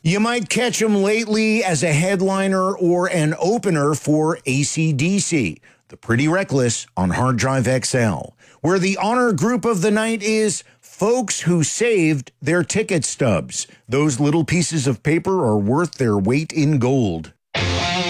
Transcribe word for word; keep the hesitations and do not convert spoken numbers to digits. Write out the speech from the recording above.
You might catch him lately as a headliner or an opener for A C D C, The Pretty Reckless on Hard Drive X L, where the honor group of the night is folks who saved their ticket stubs. Those little pieces of paper are worth their weight in gold.